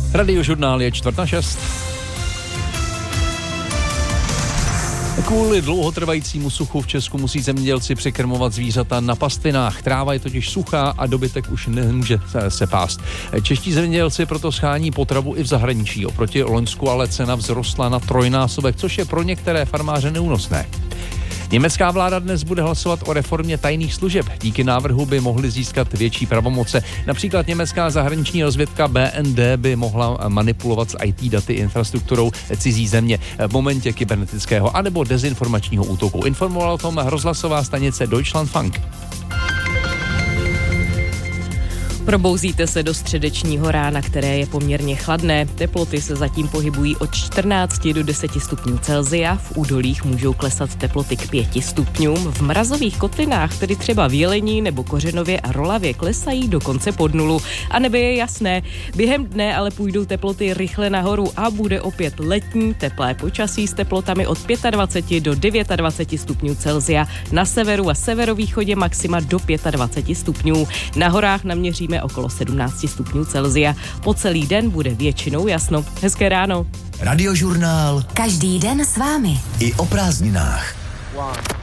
Radiožurnál je 5:45. Kvůli dlouhotrvajícímu suchu v Česku musí zemědělci překrmovat zvířata na pastvinách. Tráva je totiž suchá a dobytek už nemůže se pást. Čeští zemědělci proto schání potravu i v zahraničí. Oproti loňsku ale cena vzrostla na 3násobek, což je pro některé farmáře neúnosné. Německá vláda dnes bude hlasovat o reformě tajných služeb. Díky návrhu by mohly získat větší pravomoce. Například německá zahraniční rozvědka BND by mohla manipulovat s IT daty infrastrukturou cizí země v momentě kybernetického anebo dezinformačního útoku. Informovala o tom rozhlasová stanice Deutschlandfunk. Probouzíte se do středečního rána, které je poměrně chladné. Teploty se zatím pohybují od 14 do 10 stupňů Celsia. V údolích můžou klesat teploty k 5 stupňům. V mrazových kotlinách, tedy třeba v Jelení nebo Kořenově a Rolavě, klesají dokonce pod nulu. A nebe je jasné. Během dne ale půjdou teploty rychle nahoru a bude opět letní teplé počasí s teplotami od 25 do 29 stupňů Celsia. Na severu a severovýchodě maxima do 25 stupňů. Na horách naměříme okolo 17 stupňů Celsia. Po celý den bude většinou jasno. Hezké ráno. Radiožurnál. Každý den s vámi. I o prázdninách.